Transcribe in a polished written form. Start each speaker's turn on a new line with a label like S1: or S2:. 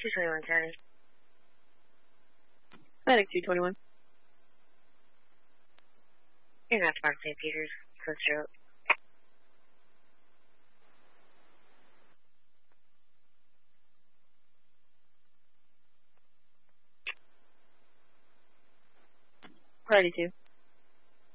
S1: 221 County.
S2: Medic 221.
S1: You're not Park St. Peter's, Coast Road.
S2: Ready to.